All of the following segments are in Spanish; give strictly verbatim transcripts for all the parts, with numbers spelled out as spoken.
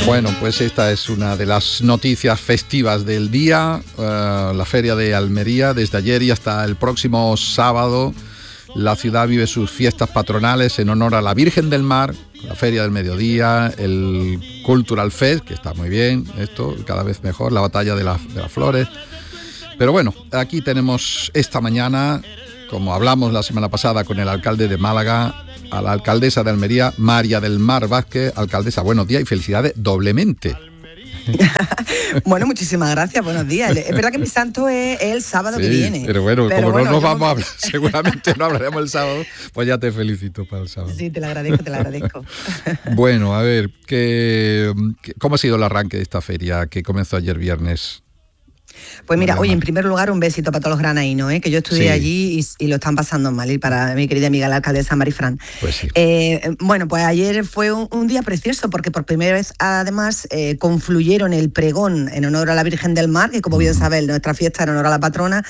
Bueno, pues esta es una de las noticias festivas del día, uh, la Feria de Almería, desde ayer y hasta el próximo sábado. La ciudad vive sus fiestas patronales en honor a la Virgen del Mar, la Feria del Mediodía, el Cultural Fest, que está muy bien, esto cada vez mejor, la Batalla de, la, de las Flores. Pero bueno, aquí tenemos esta mañana, como hablamos la semana pasada con el alcalde de Málaga, a la alcaldesa de Almería, María del Mar Vázquez. Alcaldesa, buenos días y felicidades doblemente. Bueno, muchísimas gracias, buenos días. Es verdad que mi santo es, es el sábado Sí, que viene. Pero bueno, pero como bueno, no nos yo... vamos a hablar, seguramente no hablaremos el sábado, pues ya te felicito para el sábado. Sí, te lo agradezco, te lo agradezco. Bueno, a ver, ¿qué, ¿cómo ha sido el arranque de esta feria que comenzó ayer viernes? Pues mira, oye, en primer lugar un besito para todos los granaínos, ¿eh? Que yo estudié sí. allí y, y lo están pasando mal, y para mi querida amiga la alcaldesa Marifran. Pues sí. Eh, bueno, pues ayer fue un, un día precioso porque por primera vez además eh, confluyeron el pregón en honor a la Virgen del Mar, que como bien sabéis, nuestra fiesta en honor a la patrona,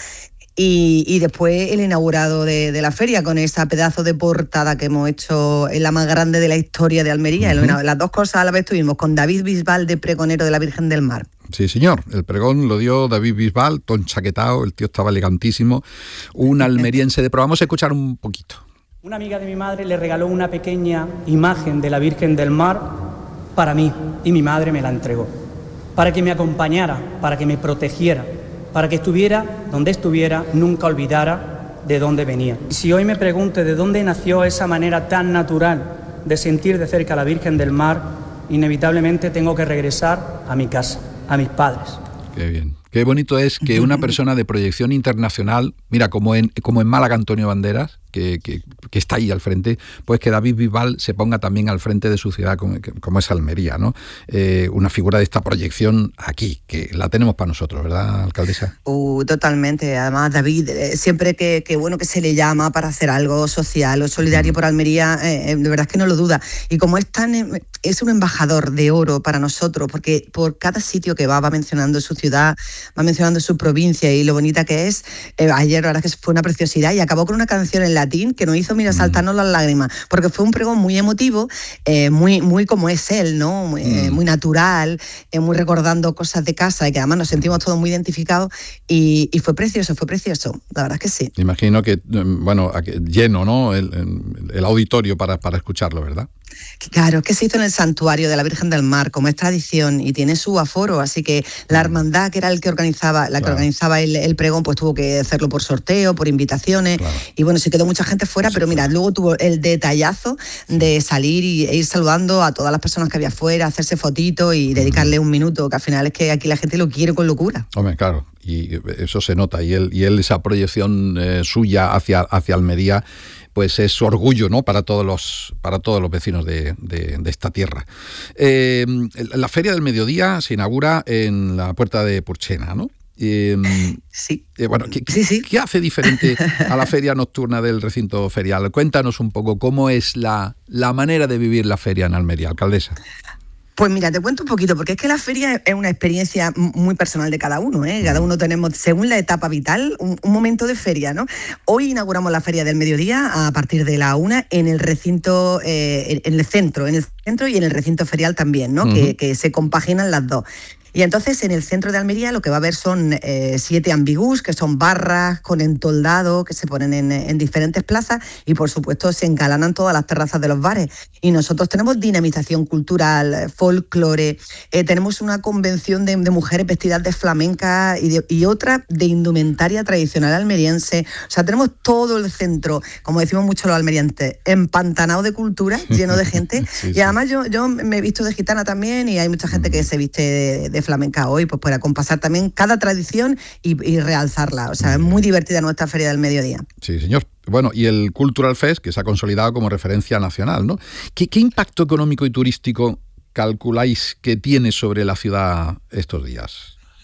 Y, y después el inaugurado de, de la feria con esa pedazo de portada que hemos hecho en la más grande de la historia de Almería. Uh-huh. Las dos cosas a la vez tuvimos con David Bisbal de pregonero de la Virgen del Mar. Sí, señor. El pregón lo dio David Bisbal, todo enchaquetado, el tío estaba elegantísimo. Un almeriense de pro. Vamos a escuchar un poquito. Una amiga de mi madre le regaló una pequeña imagen de la Virgen del Mar para mí y mi madre me la entregó. Para que me acompañara, para que me protegiera, para que estuviera donde estuviera, nunca olvidara de dónde venía. Si hoy me pregunto de dónde nació esa manera tan natural de sentir de cerca a la Virgen del Mar, inevitablemente tengo que regresar a mi casa, a mis padres. Qué bien. Qué bonito es que una persona de proyección internacional, mira, como en, como en Málaga Antonio Banderas, que, que, que está ahí al frente, pues que David Bisbal se ponga también al frente de su ciudad, como, como es Almería, ¿no? Eh, una figura de esta proyección aquí, que la tenemos para nosotros, ¿verdad, alcaldesa? Uh, totalmente. Además, David, eh, siempre que, que bueno que se le llama para hacer algo social o solidario mm. por Almería, eh, de verdad es que no lo duda. Y como es tan, es un embajador de oro para nosotros, porque por cada sitio que va, va mencionando su ciudad, va mencionando su provincia y lo bonita que es. Eh, ayer la verdad es que fue una preciosidad y acabó con una canción en latín que nos hizo, mira, saltarnos las lágrimas, porque fue un pregón muy emotivo, eh, muy, muy como es él, ¿no? Muy, mm. eh, muy natural, eh, muy recordando cosas de casa y que además nos sentimos todos muy identificados y, y fue precioso, fue precioso, la verdad es que sí. Imagino que, bueno, lleno, ¿no? El, el auditorio para, para escucharlo, ¿verdad? Claro, es que se hizo en el santuario de la Virgen del Mar, como es tradición, y tiene su aforo, así que la hermandad, que era el que organizaba, la que claro. organizaba el, el pregón, pues tuvo que hacerlo por sorteo, por invitaciones, claro. y bueno, se quedó mucha gente fuera, sí, pero mira, luego tuvo el detallazo de salir y, e ir saludando a todas las personas que había fuera, hacerse fotitos y dedicarle un minuto, que al final es que aquí la gente lo quiere con locura. Hombre, claro, y eso se nota, y él, y él esa proyección eh, suya hacia, hacia Almería, pues es orgullo, ¿no? Para todos los, para todos los vecinos de, de, de esta tierra. Eh, la Feria del Mediodía se inaugura en la Puerta de Purchena, ¿no? Eh, sí. Eh, bueno, ¿qué, sí, sí. ¿qué hace diferente a la feria nocturna del recinto ferial? Cuéntanos un poco cómo es la, la manera de vivir la feria en Almería, alcaldesa. Pues mira, te cuento un poquito, porque es que la feria es una experiencia muy personal de cada uno, ¿eh? Cada uno tenemos, según la etapa vital, un, un momento de feria, ¿no? Hoy inauguramos la Feria del Mediodía a partir de la una en el recinto, eh, en el centro, en el centro y en el recinto ferial también, ¿no? Uh-huh. Que, que se compaginan las dos. Y entonces en el centro de Almería lo que va a haber son eh, siete ambigús, que son barras con entoldado que se ponen en, en diferentes plazas y por supuesto se encalanan todas las terrazas de los bares. Y nosotros tenemos dinamización cultural, folclore, eh, tenemos una convención de, de mujeres vestidas de flamenca y, de, y otra de indumentaria tradicional almeriense. O sea, tenemos todo el centro, como decimos mucho los almerienses, empantanado de cultura, lleno de gente. sí, y además yo, yo me he visto de gitana también y hay mucha gente que se viste de, de flamenca hoy, pues para compasar también cada tradición y, y realzarla. O sea, es muy divertida nuestra Feria del Mediodía. Sí, señor. Bueno, y el Cultural Fest, que se ha consolidado como referencia nacional, ¿no? ¿Qué, qué impacto económico y turístico calculáis que tiene sobre la ciudad estos días?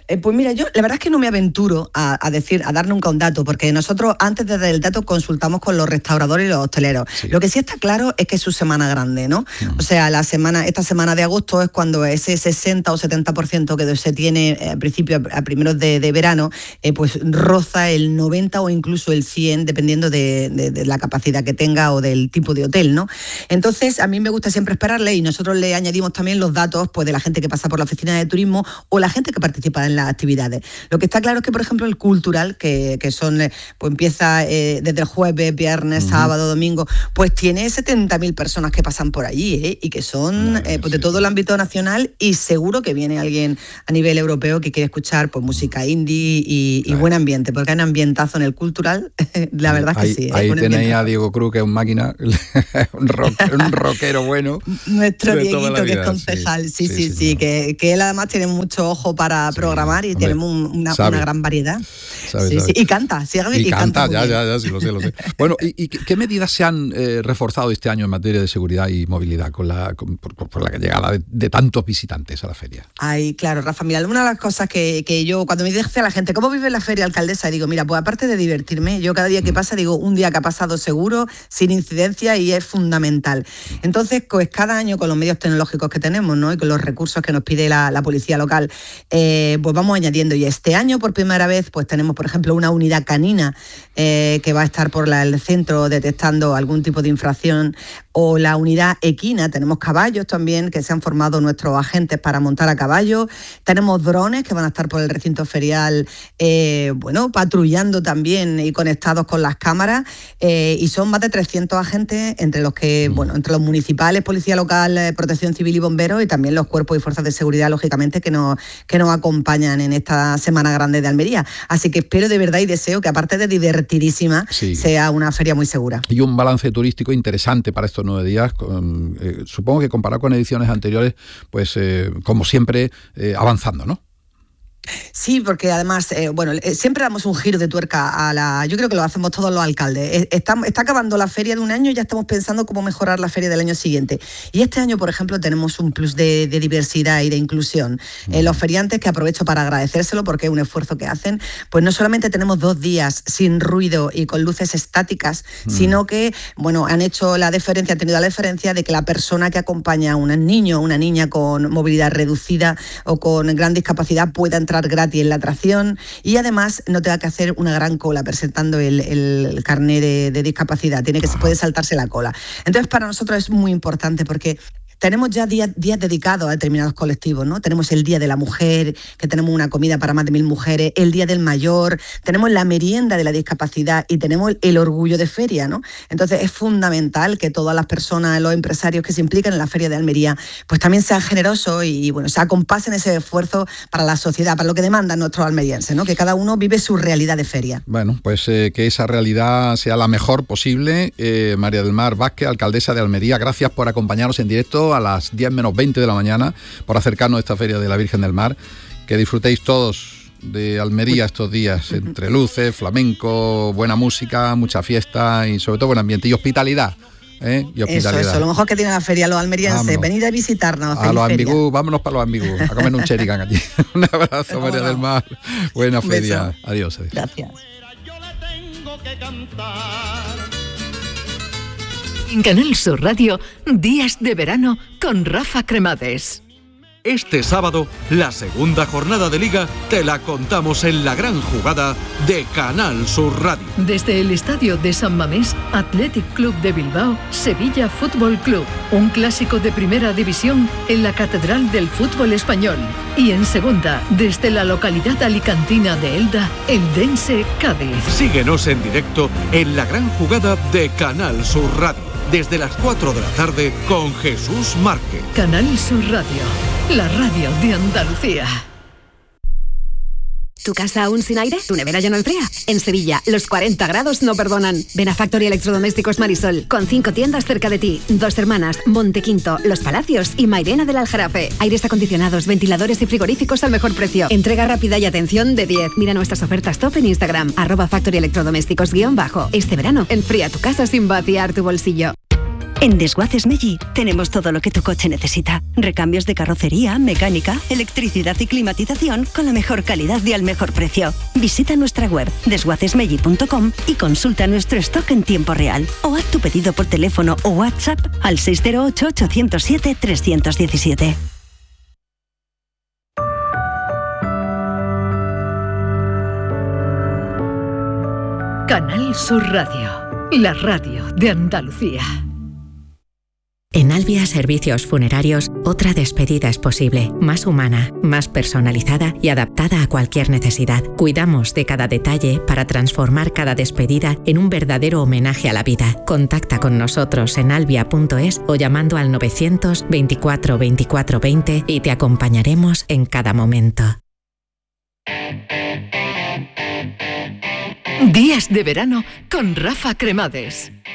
Eh, pues mira, yo la verdad es que no me aventuro a, a decir, a dar nunca un dato, porque nosotros antes de dar el dato consultamos con los restauradores y los hosteleros. Sí. Lo que sí está claro es que es su semana grande, ¿no? Uh-huh. O sea, la semana, esta semana de agosto es cuando ese sesenta o setenta por ciento que se tiene eh, a principio, a primeros de, de verano, eh, pues roza el noventa o incluso el cien, dependiendo de, de, de la capacidad que tenga o del tipo de hotel, ¿no? Entonces, a mí me gusta siempre esperarle y nosotros le añadimos también los datos pues, de la gente que pasa por la oficina de turismo o la gente que participa en la las actividades. Lo que está claro es que, por ejemplo, el cultural, que, que son, pues empieza eh, desde el jueves, viernes, uh-huh. sábado, domingo, pues tiene setenta mil personas que pasan por allí, ¿eh? Y que son no, eh, pues, de todo el ámbito nacional, y seguro que viene alguien a nivel europeo que quiere escuchar pues música indie y, y buen ambiente, porque hay un ambientazo en el cultural, la verdad es que ahí, sí. Ahí tenéis ambientazo. A Diego Cruz, que es un máquina, un, rock, un rockero bueno. Nuestro Dieguito, que es concejal, sí, sí, sí, sí, sí que, que él además tiene mucho ojo para sí. programar y Hombre, tenemos un, una, una gran variedad. Sabe, sí, sabe. Sí. Y canta, sí, y, y canta, canta ya, ya, ya, sí, lo sé, lo sé. Bueno, ¿y, y qué medidas se han eh, reforzado este año en materia de seguridad y movilidad con la, con, por, por la llegada de, de tantos visitantes a la feria? Ay, claro, Rafa, mira, una de las cosas que, que yo, cuando me dice a la gente, ¿cómo vive la feria, alcaldesa? Digo, mira, pues aparte de divertirme, yo cada día que pasa digo, un día que ha pasado seguro, sin incidencia, y es fundamental. Entonces, pues cada año con los medios tecnológicos que tenemos, ¿no? Y con los recursos que nos pide la, la policía local, eh, pues vamos añadiendo. Y este año, por primera vez, pues tenemos, por ejemplo, una unidad canina eh, que va a estar por la, el centro detectando algún tipo de infracción, o la unidad equina. Tenemos caballos también que se han formado nuestros agentes para montar a caballo. Tenemos drones que van a estar por el recinto ferial, eh, bueno, patrullando también y conectados con las cámaras, eh, y son más de trescientos agentes, entre los que, bueno, entre los municipales, policía local, eh, protección civil y bomberos, y también los cuerpos y fuerzas de seguridad, lógicamente, que nos, que nos acompañan en esta Semana Grande de Almería. Así que espero de verdad y deseo que, aparte de divertidísima, sí. sea una feria muy segura. Y un balance turístico interesante para estos nueve días, con, eh, supongo que comparado con ediciones anteriores, pues eh, como siempre, eh, avanzando, ¿no? Sí, porque además, eh, bueno, eh, siempre damos un giro de tuerca a la... Yo creo que lo hacemos todos los alcaldes. Eh, está, está acabando la feria de un año y ya estamos pensando cómo mejorar la feria del año siguiente. Y este año, por ejemplo, tenemos un plus de, de diversidad y de inclusión. Eh, los feriantes, que aprovecho para agradecérselo porque es un esfuerzo que hacen, pues no solamente tenemos dos días sin ruido y con luces estáticas, mm. sino que, bueno, han hecho la deferencia, han tenido la deferencia de que la persona que acompaña a un niño o una niña con movilidad reducida o con gran discapacidad pueda entrar gratis en la atracción, y además no tenga que hacer una gran cola presentando el, el carné de, de discapacidad, tiene que se puede saltarse la cola. Entonces, para nosotros es muy importante porque tenemos ya días, días dedicados a determinados colectivos, ¿no? Tenemos el Día de la Mujer, que tenemos una comida para más de mil mujeres, el Día del Mayor, tenemos la merienda de la discapacidad y tenemos el orgullo de feria, ¿no? Entonces es fundamental que todas las personas, los empresarios que se implican en la Feria de Almería, pues también sean generosos y, bueno, se acompasen ese esfuerzo para la sociedad, para lo que demandan nuestros almerienses, ¿no? Que cada uno vive su realidad de feria. Bueno, pues eh, que esa realidad sea la mejor posible. Eh, María del Mar Vázquez, alcaldesa de Almería, gracias por acompañarnos en directo a las diez menos veinte de la mañana, por acercarnos a esta Feria de la Virgen del Mar. Que disfrutéis todos de Almería estos días, entre luces, flamenco, buena música, mucha fiesta y sobre todo buen ambiente y hospitalidad. ¿Eh? Y eso, eso, lo mejor que tiene la feria los almerienses. Vámonos. Venid a visitarnos. A los ambigus, vámonos para los ambigus, a comer un chericán allí. Un abrazo, María del Mar. Buena feria. Adiós, adiós. Gracias. En Canal Sur Radio, Días de Verano con Rafa Cremades. Este sábado, la segunda jornada de Liga te la contamos en la gran jugada de Canal Sur Radio. Desde el estadio de San Mamés, Athletic Club de Bilbao, Sevilla Fútbol Club. Un clásico de primera división en la Catedral del Fútbol Español. Y en segunda, desde la localidad alicantina de Elda, el Dense Cádiz. Síguenos en directo en la gran jugada de Canal Sur Radio. Desde las cuatro de la tarde con Jesús Márquez. Canal Sur Radio, la radio de Andalucía. ¿Tu casa aún sin aire? ¿Tu nevera ya no enfría? En Sevilla, los cuarenta grados no perdonan. Ven a Factory Electrodomésticos Marisol, con cinco tiendas cerca de ti. Dos Hermanas, Montequinto, Los Palacios y Mairena del Aljarafe. Aires acondicionados, ventiladores y frigoríficos al mejor precio. Entrega rápida y atención de diez. Mira nuestras ofertas top en Instagram, arroba Factory Electrodomésticos guión bajo. Este verano, enfría tu casa sin vaciar tu bolsillo. En Desguaces Meggi tenemos todo lo que tu coche necesita. Recambios de carrocería, mecánica, electricidad y climatización con la mejor calidad y al mejor precio. Visita nuestra web desguaces meggi punto com y consulta nuestro stock en tiempo real. O haz tu pedido por teléfono o WhatsApp al seis cero ocho, ocho cero siete, tres uno siete. Canal Sur Radio, la radio de Andalucía. En Albia Servicios Funerarios, otra despedida es posible, más humana, más personalizada y adaptada a cualquier necesidad. Cuidamos de cada detalle para transformar cada despedida en un verdadero homenaje a la vida. Contacta con nosotros en albia punto es o llamando al novecientos veinticuatro veinticuatro veinte y te acompañaremos en cada momento. Días de verano con Rafa Cremades.